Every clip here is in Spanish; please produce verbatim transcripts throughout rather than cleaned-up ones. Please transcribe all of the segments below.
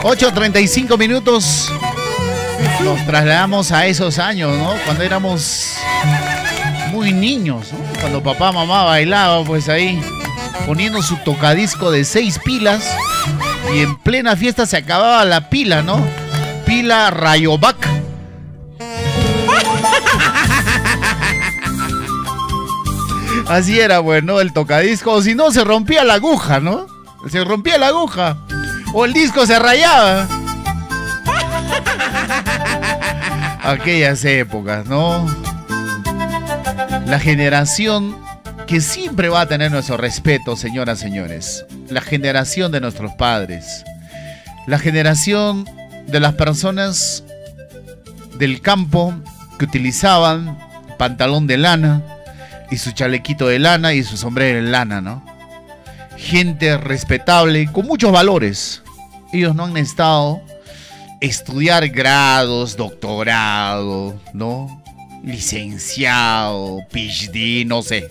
ocho treinta y cinco minutos. Nos trasladamos a esos años, ¿no? Cuando éramos muy niños, ¿no? Cuando papá, mamá bailaba, pues ahí, poniendo su tocadisco de seis pilas. Y en plena fiesta se acababa la pila, ¿no? Pila Rayovac. Así era, bueno, el tocadisco. O si no, se rompía la aguja, ¿no? Se rompía la aguja. O el disco se rayaba. Aquellas épocas, ¿no? La generación que siempre va a tener nuestro respeto, señoras y señores. La generación de nuestros padres. La generación de las personas del campo que utilizaban pantalón de lana y su chalequito de lana y su sombrero de lana, ¿no? Gente respetable, con muchos valores. Ellos no han estado estudiar grados, doctorado, ¿no? Licenciado, P H D, no sé.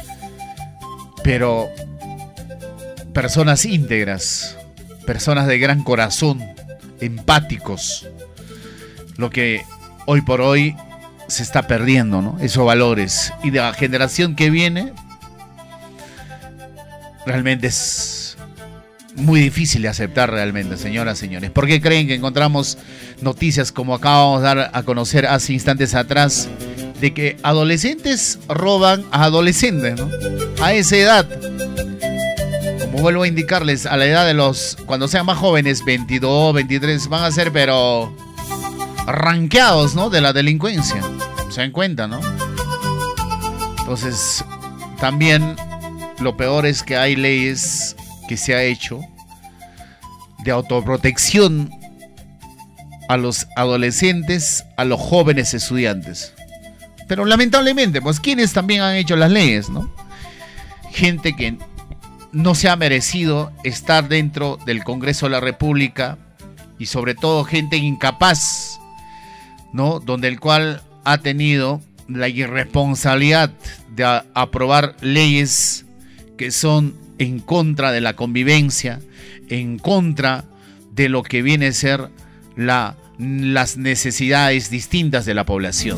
Pero personas íntegras, personas de gran corazón, empáticos. Lo que hoy por hoy se está perdiendo, ¿no? Esos valores. Y de la generación que viene, realmente es muy difícil de aceptar realmente, señoras y señores. ¿Por qué creen que encontramos noticias como acabamos de dar a conocer hace instantes atrás, de que adolescentes roban a adolescentes, ¿no? A esa edad. Como vuelvo a indicarles, a la edad de los, cuando sean más jóvenes, veintidós, veintitrés, van a ser, pero ranqueados, ¿no? De la delincuencia. ¿Se dan cuenta, no? Entonces, también lo peor es que hay leyes que se ha hecho de autoprotección a los adolescentes, a los jóvenes estudiantes. Pero lamentablemente, pues, ¿quiénes también han hecho las leyes, no? Gente que no se ha merecido estar dentro del Congreso de la República y sobre todo gente incapaz, ¿no? Donde el cual ha tenido la irresponsabilidad de a- aprobar leyes que son en contra de la convivencia, en contra de lo que viene a ser la, las necesidades distintas de la población.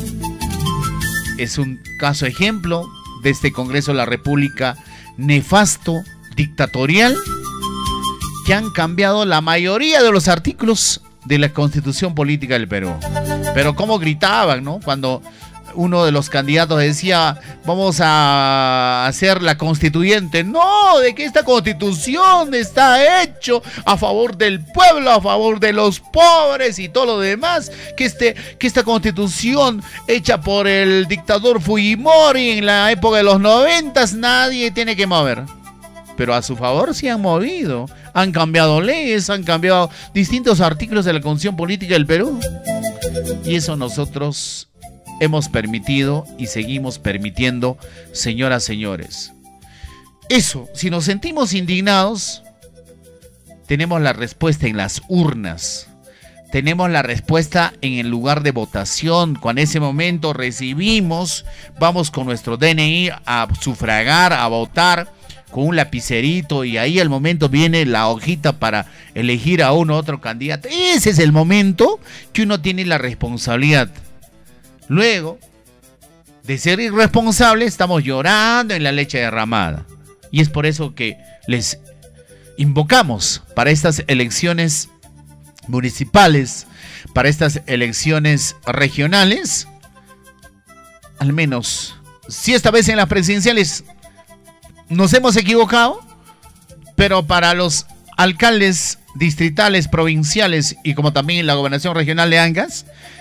Es un caso ejemplo de este Congreso de la República nefasto, dictatorial, que han cambiado la mayoría de los artículos de la Constitución Política del Perú. Pero cómo gritaban, ¿no? Cuando uno de los candidatos decía, vamos a hacer la constituyente. No, de que esta constitución está hecho a favor del pueblo, a favor de los pobres y todo lo demás. Que, este, que esta constitución hecha por el dictador Fujimori en la época de los noventas, nadie tiene que mover. Pero a su favor sí han movido. Han cambiado leyes, han cambiado distintos artículos de la Constitución Política del Perú. Y eso nosotros hemos permitido y seguimos permitiendo, señoras, señores. Eso, si nos sentimos indignados, tenemos la respuesta en las urnas. Tenemos la respuesta en el lugar de votación. Cuando en ese momento recibimos, vamos con nuestro D N I a sufragar, a votar, con un lapicerito, y ahí al momento viene la hojita para elegir a uno u otro candidato. Ese es el momento que uno tiene la responsabilidad. Luego de ser irresponsable, estamos llorando en la leche derramada. Y es por eso que les invocamos para estas elecciones municipales, para estas elecciones regionales, al menos, si esta vez en las presidenciales nos hemos equivocado, pero para los alcaldes distritales, provinciales y como también en la gobernación regional de Ancash,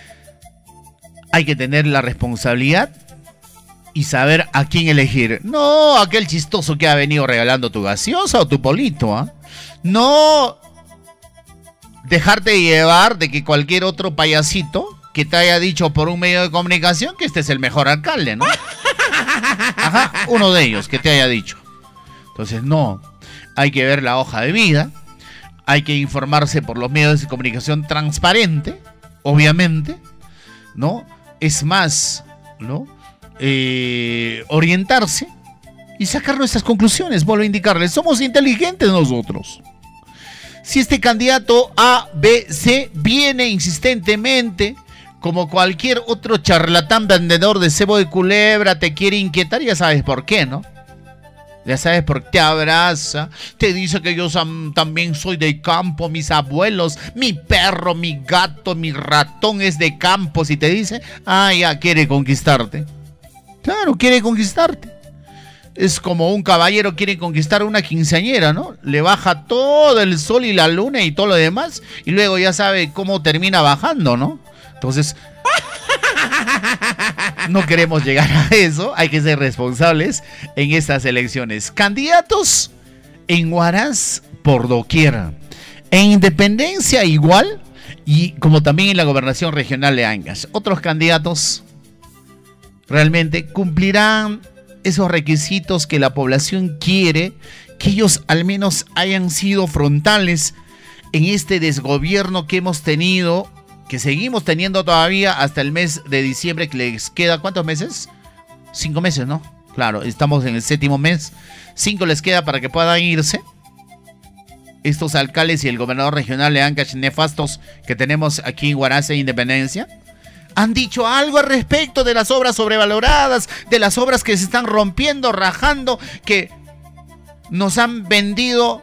hay que tener la responsabilidad y saber a quién elegir. No aquel chistoso que ha venido regalando tu gaseosa o tu polito, ¿eh? No dejarte llevar de que cualquier otro payasito que te haya dicho por un medio de comunicación que este es el mejor alcalde, ¿no? Ajá, uno de ellos que te haya dicho. Entonces, no, hay que ver la hoja de vida, hay que informarse por los medios de comunicación transparente, obviamente, ¿no? Es más, ¿no? Eh, orientarse y sacar nuestras conclusiones. Vuelvo a indicarles, somos inteligentes nosotros. Si este candidato A, B, C viene insistentemente, como cualquier otro charlatán vendedor de cebo de culebra, te quiere inquietar, ya sabes por qué, ¿no? Ya sabes por qué te abraza, te dice que yo también soy de campo, mis abuelos, mi perro, mi gato, mi ratón es de campo. Si te dice, ah, ya quiere conquistarte. Claro, quiere conquistarte. Es como un caballero quiere conquistar a una quinceañera, ¿no? Le baja todo el sol y la luna y todo lo demás, y luego ya sabe cómo termina bajando, ¿no? Entonces, no queremos llegar a eso, hay que ser responsables en estas elecciones. Candidatos en Huaraz por doquier. En Independencia igual, y como también en la gobernación regional de Ancash. Otros candidatos realmente cumplirán esos requisitos que la población quiere, que ellos al menos hayan sido frontales en este desgobierno que hemos tenido, que seguimos teniendo todavía hasta el mes de diciembre, que les queda, ¿cuántos meses? Cinco meses, ¿no? Claro, estamos en el séptimo mes. Cinco les queda para que puedan irse estos alcaldes y el gobernador regional de Ancash nefastos que tenemos aquí en Huaraz e Independencia. ¿Han dicho algo al respecto de las obras sobrevaloradas, de las obras que se están rompiendo, rajando, que nos han vendido,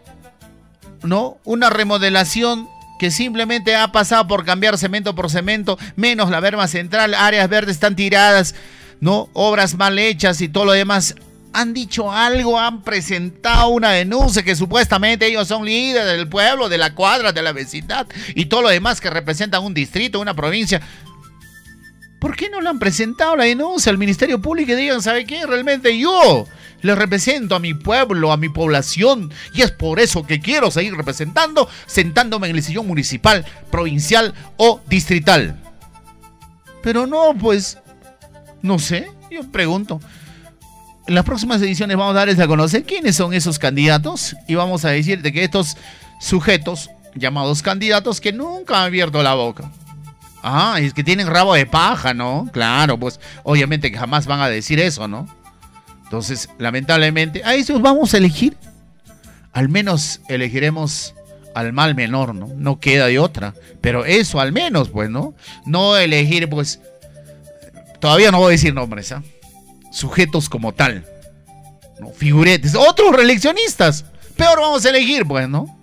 ¿no? Una remodelación que simplemente ha pasado por cambiar cemento por cemento, menos la berma central, áreas verdes están tiradas, ¿no? Obras mal hechas y todo lo demás. ¿Han dicho algo? ¿Han presentado una denuncia que supuestamente ellos son líderes del pueblo, de la cuadra, de la vecindad y todo lo demás que representan un distrito, una provincia? ¿Por qué no le han presentado la denuncia al Ministerio Público y digan, ¿sabe qué? Realmente yo le represento a mi pueblo, a mi población, y es por eso que quiero seguir representando, sentándome en el sillón municipal, provincial o distrital? Pero no, pues, no sé, yo pregunto. En las próximas ediciones vamos a darles a conocer quiénes son esos candidatos y vamos a decir de que estos sujetos, llamados candidatos, que nunca han abierto la boca. Ah, es que tienen rabo de paja, ¿no? Claro, pues obviamente que jamás van a decir eso, ¿no? Entonces, lamentablemente, a esos vamos a elegir. Al menos elegiremos al mal menor, ¿no? No queda de otra. Pero eso al menos, pues, ¿no? No elegir, pues, todavía no voy a decir nombres, ¿ah? ¿eh? Sujetos como tal, ¿no? Figuretes, otros reeleccionistas. Peor vamos a elegir, pues, ¿no?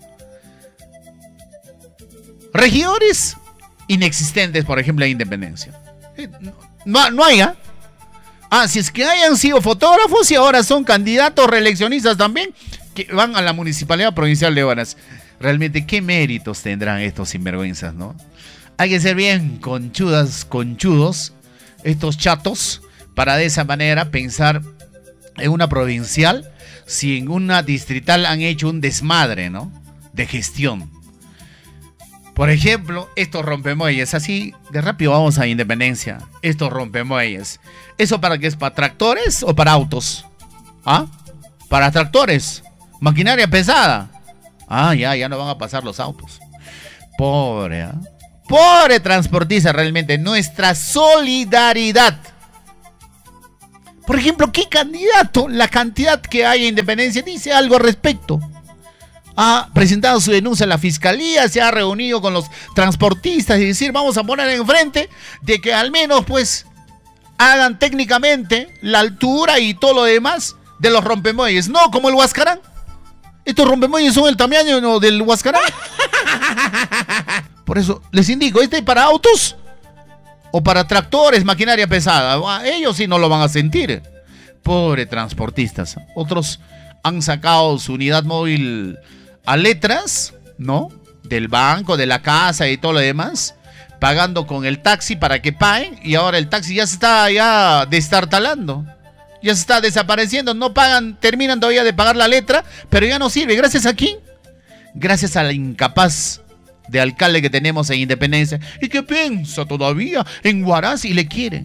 Regidores inexistentes, por ejemplo, en Independencia. No, no hay, ¿ah? ¿eh? Ah, si es que hayan sido fotógrafos y ahora son candidatos reeleccionistas también, que van a la Municipalidad Provincial de Huaraz. Realmente, ¿qué méritos tendrán estos sinvergüenzas, no? Hay que ser bien conchudas, conchudos, estos chatos, para de esa manera pensar en una provincial, si en una distrital han hecho un desmadre, ¿no? De gestión. Por ejemplo, estos rompemuelles, así de rápido vamos a Independencia. Estos rompemuelles. ¿Eso para qué es? ¿Para tractores o para autos? ¿Ah? Para tractores. Maquinaria pesada. Ah, ya, ya no van a pasar los autos. Pobre, ¿ah? ¿eh? Pobre transportista, realmente. Nuestra solidaridad. Por ejemplo, ¿qué candidato? La cantidad que hay en Independencia dice algo al respecto. Ha presentado su denuncia a la fiscalía, se ha reunido con los transportistas y decir, vamos a poner enfrente de que al menos pues hagan técnicamente la altura y todo lo demás de los rompemuelles, no como el Huascarán. Estos rompemuelles son el tamaño, ¿no?, del Huascarán. Por eso les indico, ¿este es para autos o para tractores, maquinaria pesada? Ellos sí no lo van a sentir. Pobre transportistas. Otros han sacado su unidad móvil a letras, ¿no? Del banco, de la casa y todo lo demás, pagando con el taxi para que paguen, y ahora el taxi ya se está ya destartalando, ya se está desapareciendo, no pagan, terminan todavía de pagar la letra, pero ya no sirve. ¿Gracias a quién? Gracias a la incapaz de alcalde que tenemos en Independencia, y que piensa todavía en Huaraz y le quiere.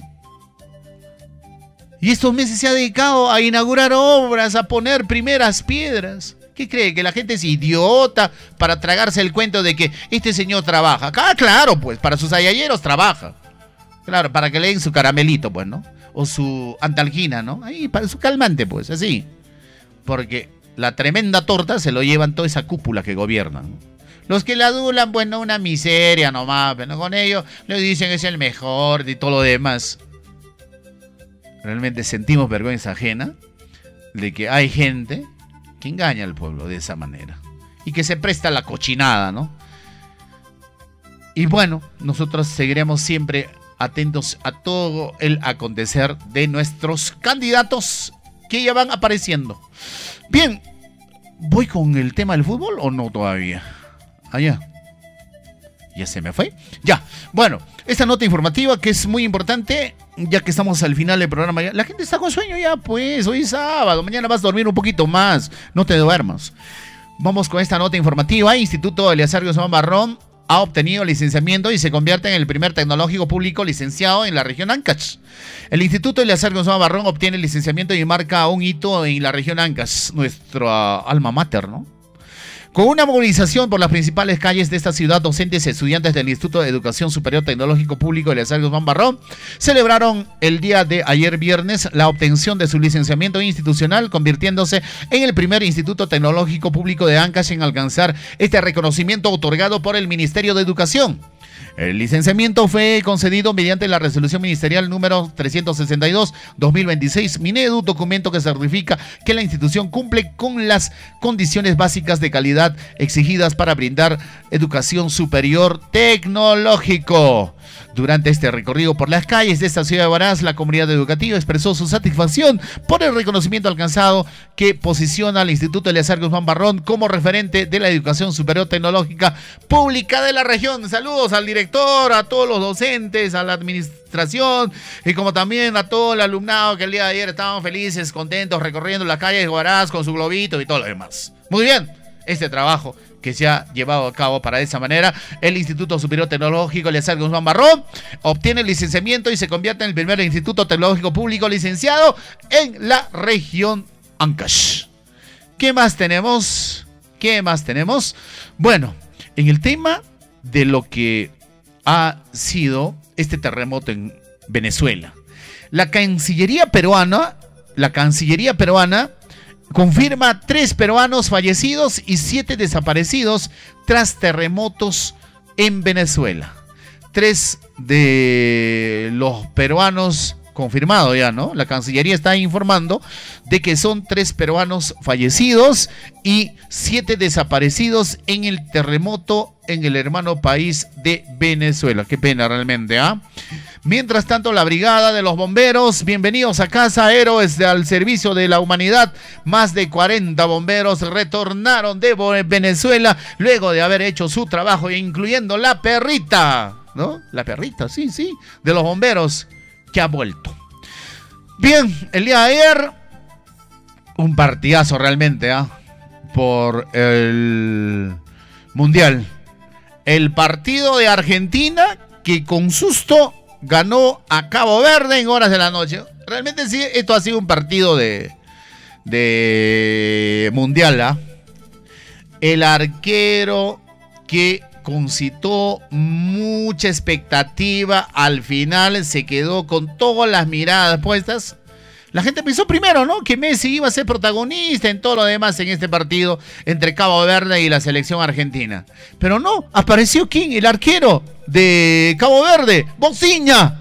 Y estos meses se ha dedicado a inaugurar obras, a poner primeras piedras. ¿Qué cree? ¿Que la gente es idiota para tragarse el cuento de que este señor trabaja? Ah, claro, pues, para sus ayayeros trabaja. Claro, para que le den su caramelito, pues, ¿no? O su antalgina, ¿no? Ahí, para su calmante, pues, así. Porque la tremenda torta se lo llevan toda esa cúpula que gobierna, ¿no? Los que le adulan, bueno, una miseria nomás, pero con ellos le dicen que es el mejor y todo lo demás. Realmente sentimos vergüenza ajena de que hay gente que engaña al pueblo de esa manera y que se presta a la cochinada, ¿no? Y bueno, nosotros seguiremos siempre atentos a todo el acontecer de nuestros candidatos que ya van apareciendo. Bien, ¿voy con el tema del fútbol o no todavía? Allá. ¿Ya se me fue? Ya. Bueno, esta nota informativa que es muy importante, ya que estamos al final del programa. Ya. La gente está con sueño ya, pues. Hoy es sábado. Mañana vas a dormir un poquito más. No te duermas. Vamos con esta nota informativa. Instituto Eleazar Guzmán Barrón ha obtenido licenciamiento y se convierte en el primer tecnológico público licenciado en la región Ancash. El Instituto Eleazar Guzmán Barrón obtiene licenciamiento y marca un hito en la región Ancash, nuestra alma mater, ¿no? Con una movilización por las principales calles de esta ciudad, docentes y estudiantes del Instituto de Educación Superior Tecnológico Público Eleazar Guzmán Barrón celebraron el día de ayer viernes la obtención de su licenciamiento institucional, convirtiéndose en el primer Instituto Tecnológico Público de Ancash en alcanzar este reconocimiento otorgado por el Ministerio de Educación. El licenciamiento fue concedido mediante la resolución ministerial número trescientos sesenta y dos barra dos mil veintiséis Minedu, documento que certifica que la institución cumple con las condiciones básicas de calidad exigidas para brindar educación superior tecnológico. Durante este recorrido por las calles de esta ciudad de Huaraz, la comunidad educativa expresó su satisfacción por el reconocimiento alcanzado que posiciona al Instituto Eleazar Guzmán Barrón como referente de la educación superior tecnológica pública de la región. Saludos al director, a todos los docentes, a la administración y como también a todo el alumnado que el día de ayer estaban felices, contentos, recorriendo las calles de Huaraz con su globito y todo lo demás. Muy bien, este trabajo que se ha llevado a cabo para esa manera, el Instituto Superior Tecnológico Eleazar Guzmán Barrón obtiene el licenciamiento y se convierte en el primer Instituto Tecnológico Público licenciado en la región Ancash. ¿Qué más tenemos? ¿Qué más tenemos? Bueno, en el tema de lo que ha sido este terremoto en Venezuela, la Cancillería peruana, la Cancillería peruana confirma tres peruanos fallecidos y siete desaparecidos tras terremotos en Venezuela. Tres de los peruanos confirmados ya, ¿no? La Cancillería está informando de que son tres peruanos fallecidos y siete desaparecidos en el terremoto en el hermano país de Venezuela. Qué pena realmente, ¿ah? ¿eh? Mientras tanto, la Brigada de los Bomberos, bienvenidos a casa, héroes al servicio de la humanidad. Más de cuarenta bomberos retornaron de Venezuela luego de haber hecho su trabajo, incluyendo la perrita, ¿no? La perrita, sí, sí, de los bomberos que ha vuelto. Bien, el día de ayer, un partidazo realmente, ¿ah? ¿eh? Por el Mundial. El partido de Argentina que con susto ganó a Cabo Verde en horas de la noche. Realmente sí, esto ha sido un partido de, de mundial, ¿ah? El arquero que concitó mucha expectativa, al final se quedó con todas las miradas puestas. La gente pensó primero, ¿no?, que Messi iba a ser protagonista en todo lo demás en este partido entre Cabo Verde y la selección argentina. Pero no, apareció ¿quién? El arquero de Cabo Verde, Boziña,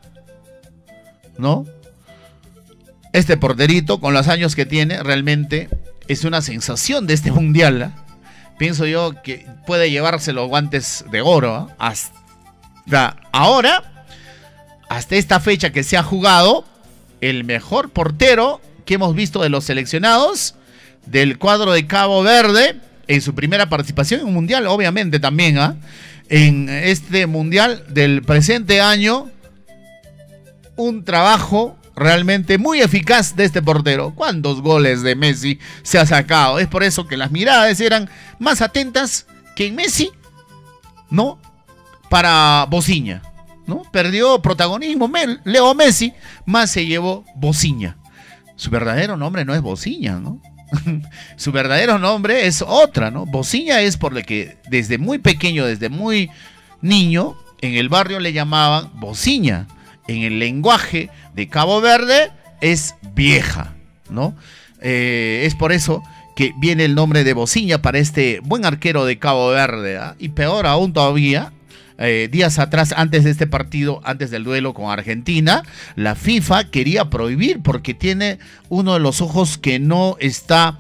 ¿no? Este porterito, con los años que tiene, realmente es una sensación de este mundial, ¿eh? Pienso yo que puede llevarse los guantes de oro, ¿eh? Hasta ahora, hasta esta fecha que se ha jugado, el mejor portero que hemos visto de los seleccionados del cuadro de Cabo Verde en su primera participación en un mundial, obviamente también, ¿eh? En este mundial del presente año, un trabajo realmente muy eficaz de este portero. ¿Cuántos goles de Messi se ha sacado? Es por eso que las miradas eran más atentas que en Messi, ¿no? Para Boziña, ¿no? Perdió protagonismo Leo Messi, más se llevó Boziña. Su verdadero nombre no es Boziña, ¿no? Su verdadero nombre es otra, ¿no? Boziña es por lo que desde muy pequeño, desde muy niño, en el barrio le llamaban Boziña. En el lenguaje de Cabo Verde es vieja, ¿no? Eh, es por eso que que viene el nombre de Bociña para este buen arquero de Cabo Verde, ¿eh? Y peor aún todavía, eh, días atrás, antes de este partido, antes del duelo con Argentina, la FIFA quería prohibir porque tiene uno de los ojos que no está,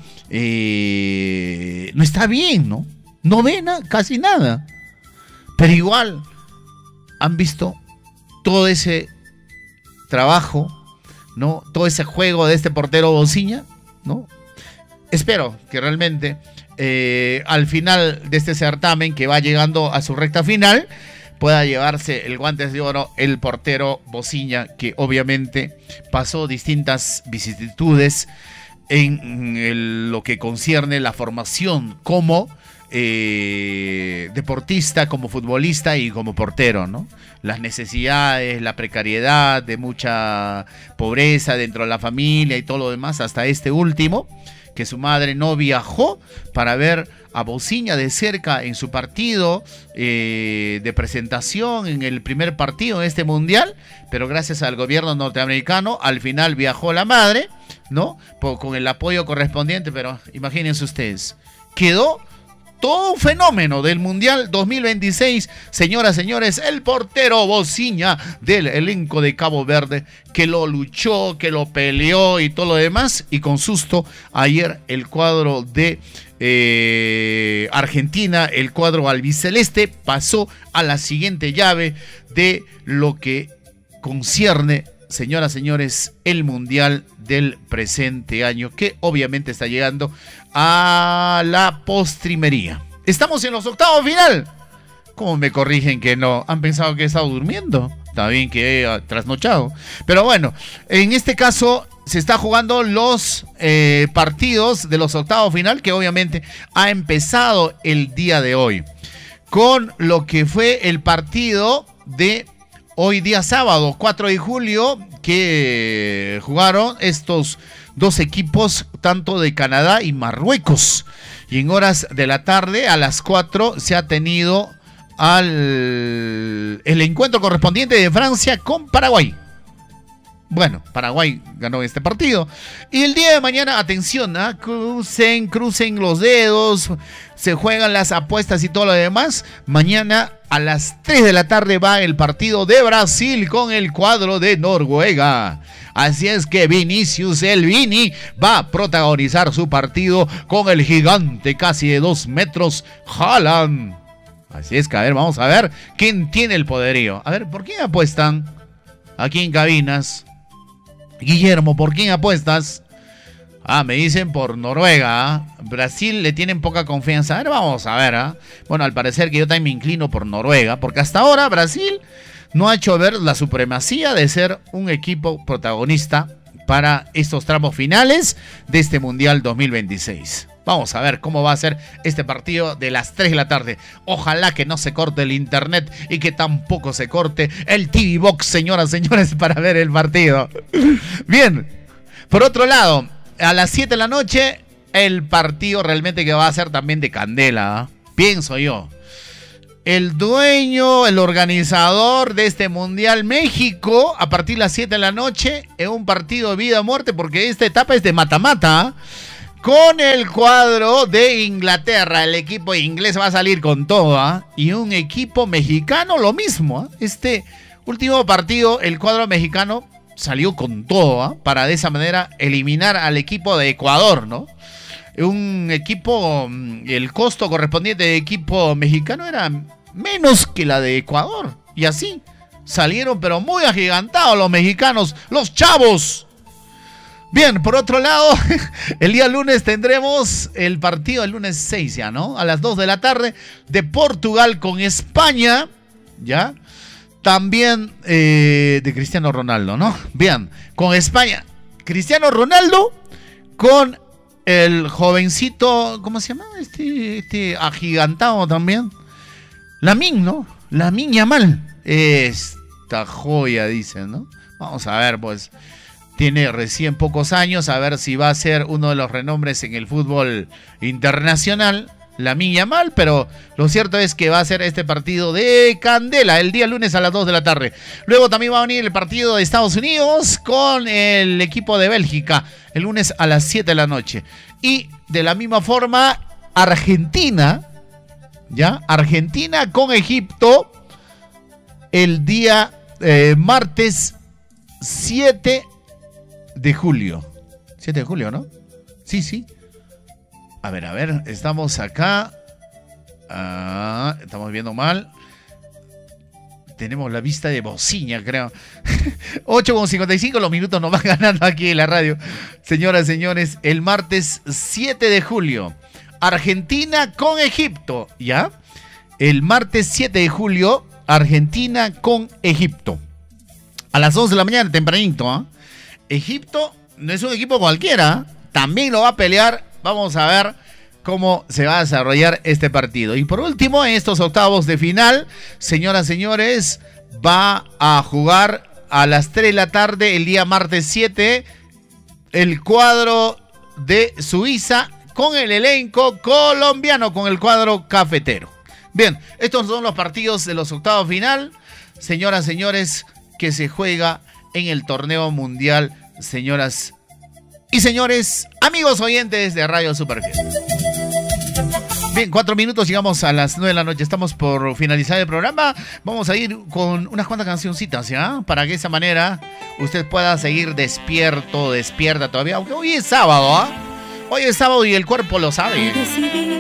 eh, no está bien, ¿no? No ve na- casi nada. Pero igual han visto todo ese trabajo, ¿no? Todo ese juego de este portero Bociña, ¿no? Espero que realmente eh, al final de este certamen, que va llegando a su recta final, pueda llevarse el guantes de oro el portero Bociña, que obviamente pasó distintas vicisitudes en el, lo que concierne la formación como eh, deportista, como futbolista y como portero, ¿no? Las necesidades, la precariedad de mucha pobreza dentro de la familia y todo lo demás, hasta este último, que su madre no viajó para ver a Bociña de cerca en su partido eh, de presentación, en el primer partido de este mundial, pero gracias al gobierno norteamericano al final viajó la madre, ¿no? Por, con el apoyo correspondiente, pero imagínense ustedes, quedó todo un fenómeno del Mundial dos mil veintiséis, señoras, señores, el portero Bociña del elenco de Cabo Verde, que lo luchó, que lo peleó y todo lo demás, y con susto ayer el cuadro de eh, Argentina, el cuadro albiceleste, pasó a la siguiente llave de lo que concierne, señoras, señores, el Mundial del presente año, que obviamente está llegando a la postrimería. Estamos en los octavos final. ¿Cómo me corrigen que no? ¿Han pensado que he estado durmiendo? Está bien que he trasnochado. Pero bueno, en este caso se está jugando los eh, partidos de los octavos final, que obviamente ha empezado el día de hoy, con lo que fue el partido de hoy día sábado, cuatro de julio, que jugaron estos dos equipos, tanto de Canadá y Marruecos. Y en horas de la tarde, a las cuatro, se ha tenido al, el encuentro correspondiente de Francia con Paraguay. Bueno, Paraguay ganó este partido. Y el día de mañana, atención, ¿eh? crucen, crucen los dedos, se juegan las apuestas y todo lo demás. Mañana a las tres de la tarde va el partido de Brasil con el cuadro de Noruega. Así es que Vinicius, el Vini, va a protagonizar su partido con el gigante casi de dos metros, Haaland. Así es que, a ver, vamos a ver quién tiene el poderío. A ver, ¿por quién apuestan? Aquí en cabinas. Guillermo, ¿por quién apuestas? Ah, me dicen por Noruega. ¿eh? Brasil le tienen poca confianza. A ver, vamos a ver. ¿eh? Bueno, al parecer que yo también me inclino por Noruega, porque hasta ahora Brasil no ha hecho ver la supremacía de ser un equipo protagonista para estos tramos finales de este Mundial dos mil veintiséis. Vamos a ver cómo va a ser este partido de las tres de la tarde. Ojalá que no se corte el internet y que tampoco se corte el T V Box, señoras y señores, para ver el partido. Bien, por otro lado, a las siete de la noche, el partido realmente que va a ser también de candela, ¿eh? Pienso yo. El dueño, el organizador de este Mundial, México, a partir de las siete de la noche, en un partido de vida o muerte, porque esta etapa es de mata-mata, con el cuadro de Inglaterra. El equipo inglés va a salir con todo, ¿eh? Y un equipo mexicano lo mismo, ¿eh? Este último partido, el cuadro mexicano salió con todo, ¿eh? Para de esa manera eliminar al equipo de Ecuador, ¿no? Un equipo, el costo correspondiente del equipo mexicano era menos que la de Ecuador. Y así salieron, pero muy agigantados los mexicanos, los chavos. Bien, por otro lado, el día lunes tendremos el partido, el lunes seis ya, ¿no? A las dos de la tarde, de Portugal con España, ¿ya? También eh, de Cristiano Ronaldo, ¿no? Bien, con España, Cristiano Ronaldo con el jovencito, ¿cómo se llama? Este, este agigantado también. Lamine, ¿no? Lamine Yamal. Esta joya, dicen, ¿no? Vamos a ver, pues. Tiene recién pocos años, a ver si va a ser uno de los renombres en el fútbol internacional, Lamine Yamal, pero lo cierto es que va a ser este partido de candela el día lunes a las dos de la tarde. Luego también va a venir el partido de Estados Unidos con el equipo de Bélgica, el lunes a las siete de la noche. Y de la misma forma, Argentina, ¿ya? Argentina con Egipto el día eh, martes siete de julio. siete de julio, ¿no? Sí, sí. A ver, a ver, estamos acá. Ah, estamos viendo mal. Tenemos la vista de bocina, creo. ocho con cincuenta y cinco, los minutos nos van ganando aquí en la radio. Señoras y señores, el martes siete de julio, Argentina con Egipto, ¿ya? El martes siete de julio, Argentina con Egipto. A las once de la mañana, tempranito, ¿eh? Egipto no es un equipo cualquiera, también lo va a pelear. Vamos a ver cómo se va a desarrollar este partido. Y por último, en estos octavos de final, señoras y señores, va a jugar a las tres de la tarde el día martes siete el cuadro de Suiza con el elenco colombiano, con el cuadro cafetero. Bien, estos son los partidos de los octavos final, señoras y señores, que se juega en el torneo mundial, señoras y señores, amigos oyentes de Radio Superfiesta. Bien, cuatro minutos, llegamos a las nueve de la noche. Estamos por finalizar el programa. Vamos a ir con unas cuantas cancioncitas, ¿ya? Para que de esa manera usted pueda seguir despierto, despierta todavía. Aunque hoy es sábado, ¿ah? ¿eh? Hoy es sábado y el cuerpo lo sabe.